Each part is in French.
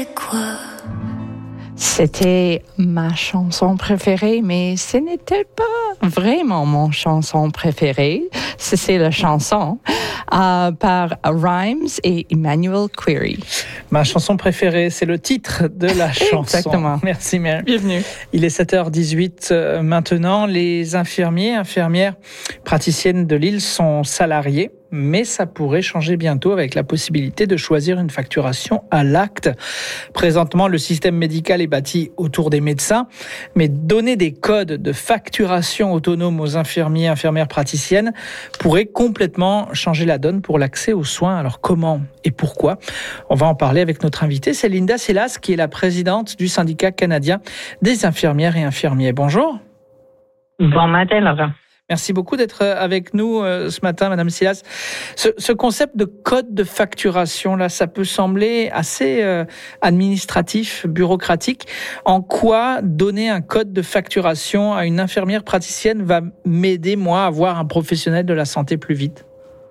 C'était ma chanson préférée, mais ce n'était pas vraiment mon chanson préférée. C'est la chanson par Rhymes et Emmanuel Query. Ma chanson préférée, c'est le titre de la chanson. Exactement. Merci Mary. Bienvenue. Il est 7h18 maintenant. Les infirmières, praticiennes de Lille sont salariés, mais ça pourrait changer bientôt avec la possibilité de choisir une facturation à l'acte. Présentement, le système médical est bâti autour des médecins, mais donner des codes de facturation autonome aux infirmières praticiennes pourrait complètement changer la donne pour l'accès aux soins. Alors comment et pourquoi ? On va en parler avec notre invitée, c'est Linda Silas, qui est la présidente du syndicat canadien des infirmières et infirmiers. Bonjour. Bon matin, Laurent. Merci beaucoup d'être avec nous ce matin, Madame Silas. Ce concept de code de facturation, là, ça peut sembler assez administratif, bureaucratique. En quoi donner un code de facturation à une infirmière praticienne va m'aider, moi, à voir un professionnel de la santé plus vite?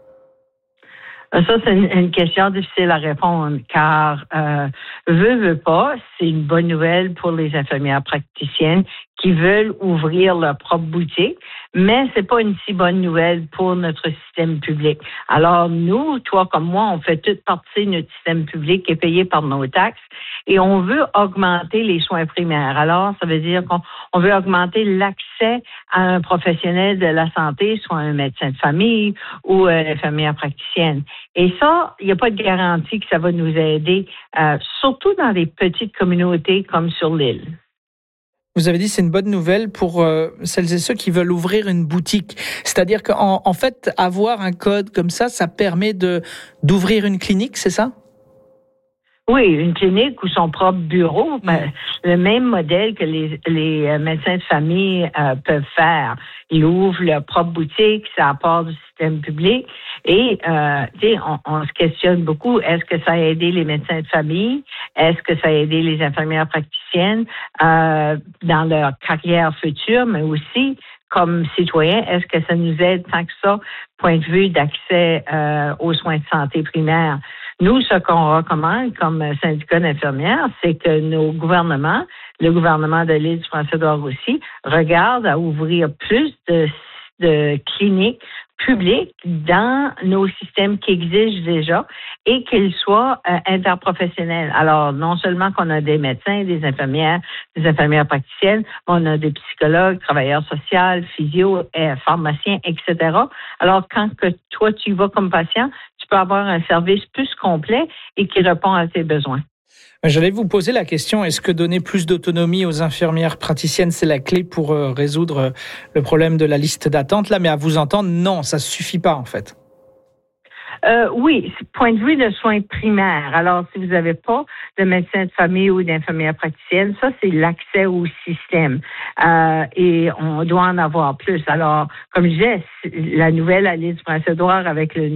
Ça, c'est une question difficile à répondre, car veut pas, c'est une bonne nouvelle pour les infirmières praticiennes qui veulent ouvrir leur propre boutique, mais c'est pas une si bonne nouvelle pour notre système public. Alors nous, toi comme moi, on fait toute partie de notre système public qui est payé par nos taxes et on veut augmenter les soins primaires. Alors, ça veut dire qu'on veut augmenter l'accès à un professionnel de la santé, soit un médecin de famille ou une infirmière praticienne. Et ça, il n'y a pas de garantie que ça va nous aider, surtout dans les petites communautés comme sur l'île. Vous avez dit que c'est une bonne nouvelle pour celles et ceux qui veulent ouvrir une boutique. C'est-à-dire qu'en fait, avoir un code comme ça permet d'ouvrir une clinique, c'est ça? Oui, une clinique ou son propre bureau, le même modèle que les médecins de famille peuvent faire. Ils ouvrent leur propre boutique, ça part du système public et on se questionne beaucoup, est-ce que ça a aidé les médecins de famille? Est-ce que ça a aidé les infirmières praticiennes dans leur carrière future, mais aussi comme citoyens, est-ce que ça nous aide tant que ça, point de vue d'accès aux soins de santé primaires? Nous, ce qu'on recommande comme syndicat d'infirmières, c'est que nos gouvernements, le gouvernement de l'île du Prince-Édouard aussi, regarde à ouvrir plus de cliniques publiques dans nos systèmes qui existent déjà et qu'ils soient interprofessionnels. Alors, non seulement qu'on a des médecins, des infirmières praticiennes, mais on a des psychologues, travailleurs sociaux, physio, pharmaciens, etc. Alors, quand que toi, tu vas comme patient, tu peux avoir un service plus complet et qui répond à tes besoins. J'allais vous poser la question, est-ce que donner plus d'autonomie aux infirmières praticiennes, c'est la clé pour résoudre le problème de la liste d'attente là? Mais à vous entendre, non, ça ne suffit pas en fait. Oui, point de vue de soins primaires. Alors, si vous n'avez pas de médecin de famille ou d'infirmière praticienne, ça, c'est l'accès au système. Et on doit en avoir plus. Alors, comme je disais, la nouvelle à l'île du Prince-Édouard avec la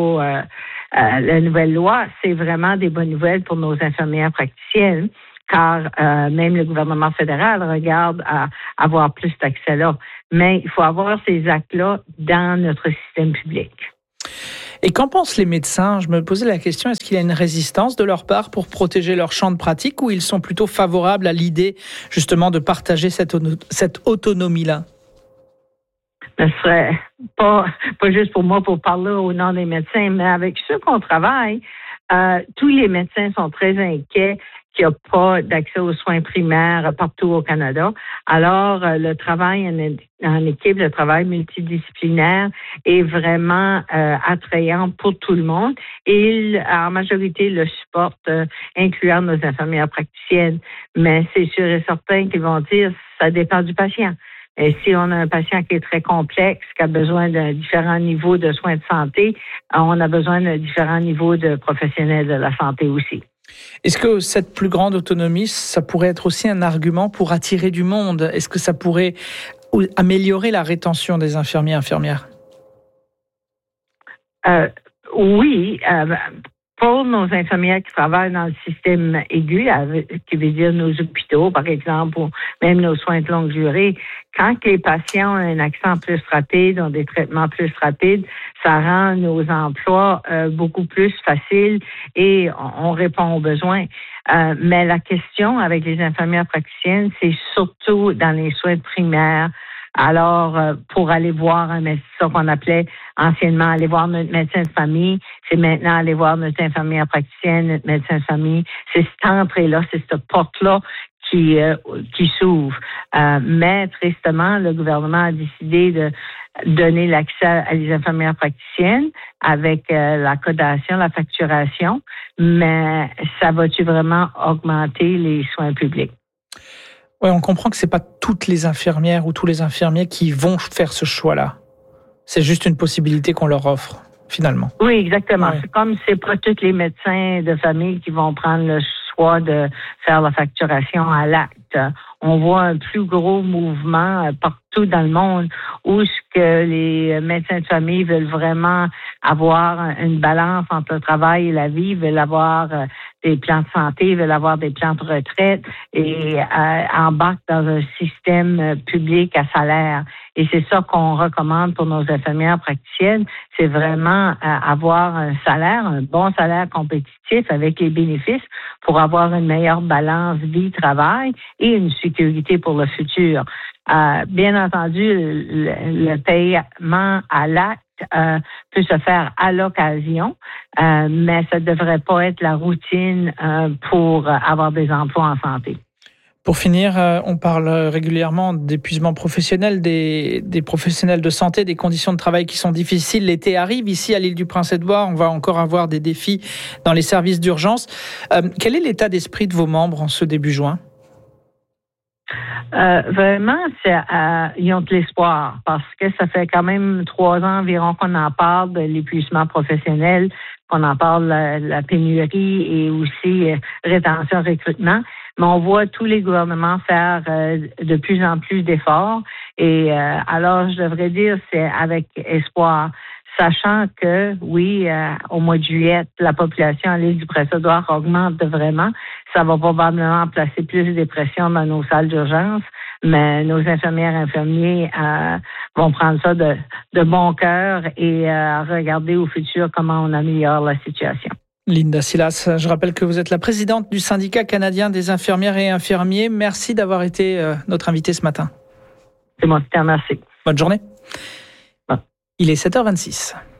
nouvelle loi, c'est vraiment des bonnes nouvelles pour nos infirmières praticiennes, car même le gouvernement fédéral regarde à avoir plus d'accès là. Mais il faut avoir ces actes-là dans notre système public. Et qu'en pensent les médecins? Je me posais la question, est-ce qu'il y a une résistance de leur part pour protéger leur champ de pratique ou ils sont plutôt favorables à l'idée justement de partager cette autonomie-là? Ce serait pas juste pour moi pour parler au nom des médecins, mais avec ceux qu'on travaille, tous les médecins sont très inquiets qu'il n'y a pas d'accès aux soins primaires partout au Canada. Alors, le travail en équipe, le travail multidisciplinaire est vraiment attrayant pour tout le monde. Et ils, en majorité, le supportent, incluant nos infirmières praticiennes. Mais c'est sûr et certain qu'ils vont dire, ça dépend du patient. Et si on a un patient qui est très complexe, qui a besoin d'un différent niveau de soins de santé, on a besoin d'un différent niveau de professionnels de la santé aussi. Est-ce que cette plus grande autonomie, ça pourrait être aussi un argument pour attirer du monde? Est-ce que ça pourrait améliorer la rétention des infirmières? Oui, pour nos infirmières qui travaillent dans le système aigu, qui veut dire nos hôpitaux, par exemple, ou même nos soins de longue durée, quand les patients ont un accès plus rapide, ont des traitements plus rapides, ça rend nos emplois beaucoup plus faciles et on répond aux besoins. Mais la question avec les infirmières praticiennes, c'est surtout dans les soins primaires. Alors, pour aller voir un médecin, ça qu'on appelait anciennement aller voir notre médecin de famille, c'est maintenant aller voir notre infirmière praticienne, notre médecin de famille. C'est cette entrée-là, c'est cette porte-là qui s'ouvre. Mais tristement, le gouvernement a décidé de donner l'accès à les infirmières praticiennes avec la codation, la facturation. Mais ça va-tu vraiment augmenter les soins publics? Oui, on comprend que c'est pas toutes les infirmières ou tous les infirmiers qui vont faire ce choix-là. C'est juste une possibilité qu'on leur offre, finalement. Oui, exactement. Ouais. C'est comme c'est pas tous les médecins de famille qui vont prendre le choix de faire la facturation à l'acte. On voit un plus gros mouvement partout dans le monde où ce que les médecins de famille veulent vraiment avoir une balance entre le travail et la vie, veulent avoir des plans de santé, veulent avoir des plans de retraite et embarquent dans un système public à salaire. Et c'est ça qu'on recommande pour nos infirmières praticiennes, c'est vraiment avoir un salaire, un bon salaire compétitif avec les bénéfices pour avoir une meilleure balance vie-travail et une sécurité pour le futur. Bien entendu, le paiement à l'acte peut se faire à l'occasion, mais ça ne devrait pas être la routine pour avoir des emplois en santé. Pour finir, on parle régulièrement d'épuisement professionnel, des professionnels de santé, des conditions de travail qui sont difficiles. L'été arrive ici à l'île du Prince-Édouard. On va encore avoir des défis dans les services d'urgence. Quel est l'état d'esprit de vos membres en ce début juin? Vraiment, ils ont de l'espoir parce que ça fait quand même 3 ans environ qu'on en parle de l'épuisement professionnel, qu'on en parle de la pénurie et aussi rétention, recrutement. Mais on voit tous les gouvernements faire de plus en plus d'efforts. Et alors, je devrais dire, c'est avec espoir, sachant que, oui, au mois de juillet, la population à l'île du Prince-Édouard augmente vraiment. Ça va probablement placer plus de dépression dans nos salles d'urgence, mais nos infirmières et infirmiers vont prendre ça de bon cœur et regarder au futur comment on améliore la situation. Linda Silas, je rappelle que vous êtes la présidente du syndicat canadien des infirmières et infirmiers. Merci d'avoir été notre invitée ce matin. C'est moi qui te remercie. Bonne journée. Bon. Il est 7h26.